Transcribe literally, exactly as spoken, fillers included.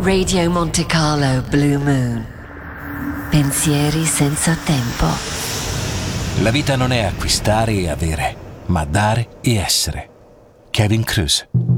Radio Monte Carlo Blue Moon. Pensieri senza tempo. La vita non è acquistare e avere, ma dare e essere. Kevin Kruse.